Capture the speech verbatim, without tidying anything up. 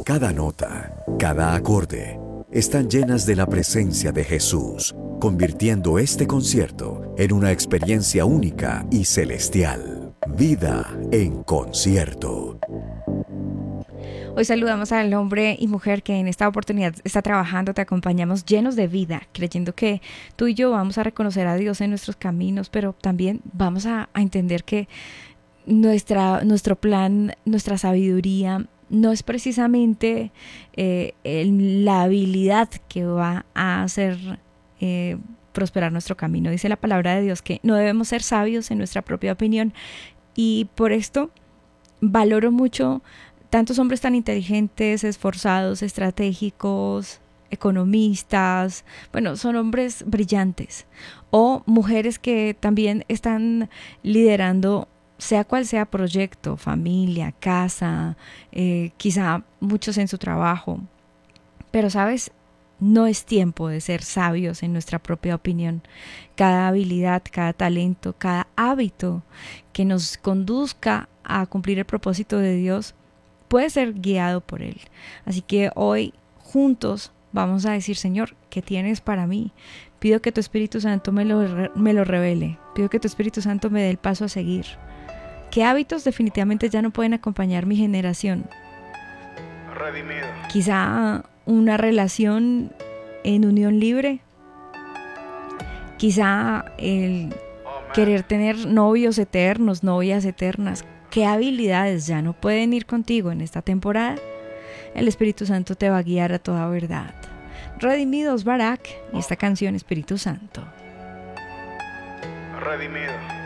Cada nota, cada acorde, están llenas de la presencia de Jesús, convirtiendo este concierto en una experiencia única y celestial. Vida en concierto. Hoy saludamos al hombre y mujer que en esta oportunidad está trabajando. Te acompañamos llenos de vida, creyendo que tú y yo vamos a reconocer a Dios en nuestros caminos, pero también vamos a, a entender que nuestra, nuestro plan, nuestra sabiduría, no es precisamente eh, el, la habilidad que va a hacer eh, prosperar nuestro camino. Dice la palabra de Dios que no debemos ser sabios en nuestra propia opinión, y por esto valoro mucho tantos hombres tan inteligentes, esforzados, estratégicos, economistas. Bueno, son hombres brillantes, o mujeres que también están liderando sea cual sea proyecto, familia, casa, eh, quizá muchos en su trabajo. Pero, ¿sabes? No es tiempo de ser sabios en nuestra propia opinión. Cada habilidad, cada talento, cada hábito que nos conduzca a cumplir el propósito de Dios puede ser guiado por Él. Así que hoy juntos vamos a decir: Señor, ¿qué tienes para mí? Pido que tu Espíritu Santo me lo, me lo revele. Pido que tu Espíritu Santo me dé el paso a seguir. ¿Qué hábitos definitivamente ya no pueden acompañar mi generación? Redimido. Quizá una relación en unión libre. Quizá el querer tener novios eternos, novias eternas. ¿Qué habilidades ya no pueden ir contigo en esta temporada? El Espíritu Santo te va a guiar a toda verdad. Redimidos, Barak, y esta canción, Espíritu Santo. Redimido.